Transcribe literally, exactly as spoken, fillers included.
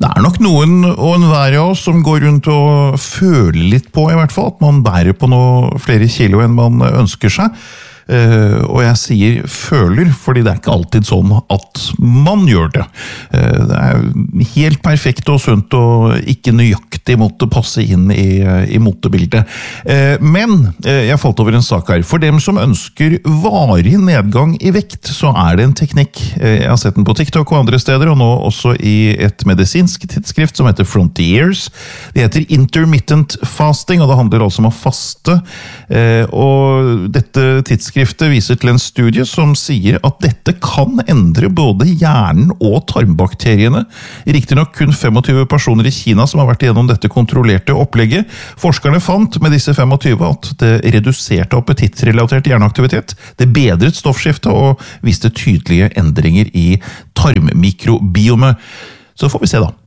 Det er nok noen og en hver av oss som går rundt og føler litt på, i hvert fall, at man bærer på noe flere kilo enn man ønsker seg. Uh, og jeg sier føler, fordi det er ikke alltid sånn at man gjør det. Uh, det er helt perfekt og sunt og ikke nøyaktig måtte passe inn i, i motebildet. Uh, men uh, jeg falt over en sak her. For dem som ønsker varig nedgang i vekt, så er det en teknikk. Uh, jeg har sett den på TikTok og andre steder, og nå også i et medisinsk tidsskrift som heter Frontiers. Det heter Intermittent Fasting, og det handler altså om å faste. Uh, og dette tidsskriftet viser til en studie som sier at dette kan endre både hjernen og tarmbakteriene. Riktig nok kun tjuefem personer i Kina som har vært igjennom dette kontrollerte opplegget. Forskerne fant med disse tjuefem at det reduserte appetittrelatert hjerneaktivitet, det bedret stoffskiftet og viste tydelige endringer i tarmmikrobiome. Så får vi se da.